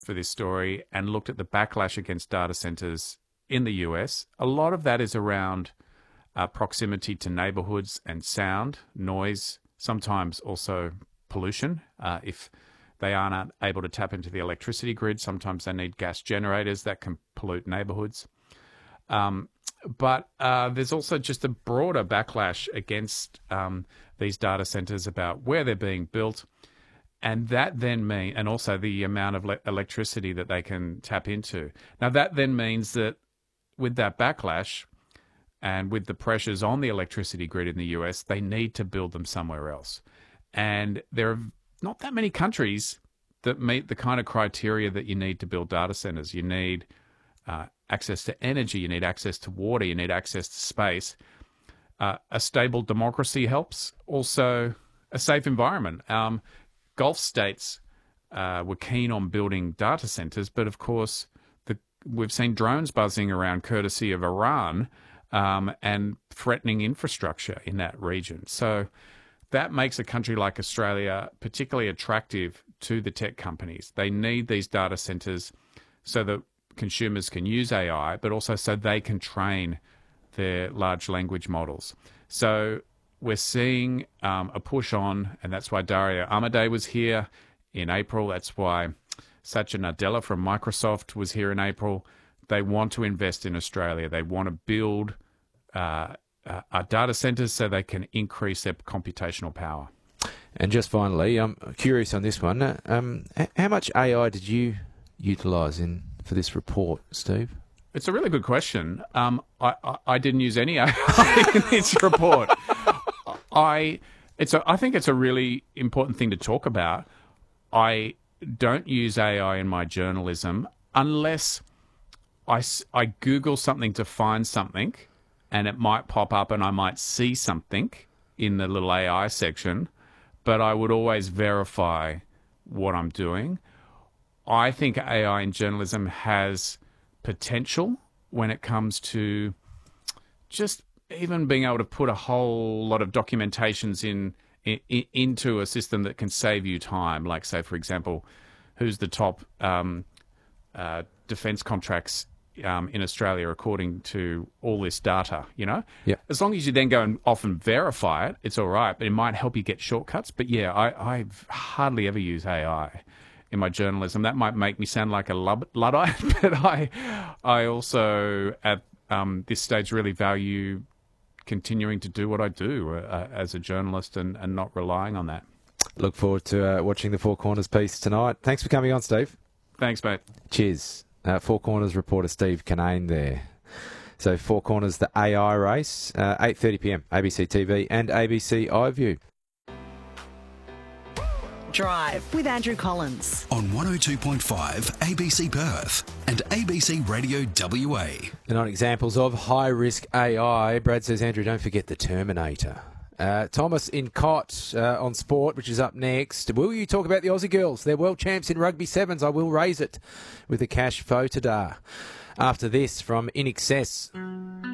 for this story and looked at the backlash against data centers in the US. A lot of that is around proximity to neighborhoods and sound, noise, sometimes also pollution. If they aren't able to tap into the electricity grid, sometimes they need gas generators that can pollute neighborhoods. But there's also just a broader backlash against these data centers about where they're being built. And that then means, and also the amount of electricity that they can tap into. Now, that then means that with that backlash and with the pressures on the electricity grid in the US, they need to build them somewhere else. And there are not that many countries that meet the kind of criteria that you need to build data centers. You need access to energy, you need access to water, you need access to space. A stable democracy helps. Also, a safe environment. Gulf states were keen on building data centers, but of course, we've seen drones buzzing around courtesy of Iran and threatening infrastructure in that region. So that makes a country like Australia particularly attractive to the tech companies. They need these data centers so that consumers can use AI, but also so they can train their large language models. So we're seeing a push on, and that's why Dario Amodei was here in April. That's why Satya Nadella from Microsoft was here in April. They want to invest in Australia. They want to build our data centers so they can increase their computational power. And just finally, I'm curious on this one. How much AI did you utilise for this report, Steve? It's a really good question. I didn't use any AI in this report. I think it's a really important thing to talk about. I don't use AI in my journalism unless I Google something to find something, and it might pop up and I might see something in the little AI section, but I would always verify what I'm doing. I think AI in journalism has potential when it comes to just even being able to put a whole lot of documentations into a system that can save you time. Like, say, for example, who's the top defence contracts in Australia according to all this data, you know? Yeah. As long as you then go and often verify it, it's all right, but it might help you get shortcuts. But yeah, I hardly ever use AI in my journalism. That might make me sound like a Luddite, but I also, at this stage, really value continuing to do what I do as a journalist and not relying on that. Look forward to watching the Four Corners piece tonight. Thanks for coming on, Steve. Thanks, mate. Cheers. Four Corners reporter Steve Kinane there. So Four Corners, the AI race, 8:30pm, ABC TV and ABC iView. Drive with Andrew Collins on 102.5 ABC Perth and ABC Radio WA. And on examples of high-risk AI, Brad says, Andrew, don't forget the Terminator. Thomas in Cott on sport, which is up next. Will you talk about the Aussie girls? They're world champs in rugby sevens. I will raise it with a cash photo. After this, from In Excess.